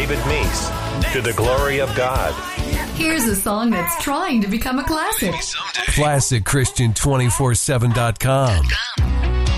David Meese, To the Glory of God. Here's a song that's trying to become a classic. ClassicChristian247.com.